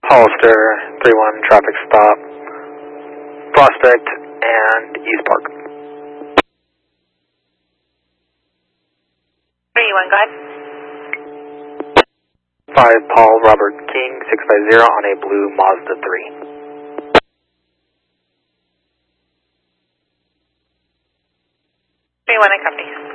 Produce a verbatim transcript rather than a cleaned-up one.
Hollister, three one, traffic stop, Prospect and East Park. three one, go ahead. five Paul Robert King, six five zero on a blue Mazda three. three one, I copy.